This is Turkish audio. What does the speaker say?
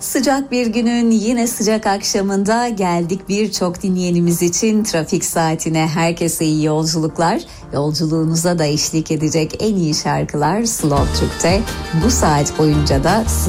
Sıcak bir günün yine sıcak akşamında geldik birçok dinleyenimiz için trafik saatine. Herkese iyi yolculuklar. Yolculuğunuza da eşlik edecek en iyi şarkılar Slow Türk'te. Bu saat boyunca da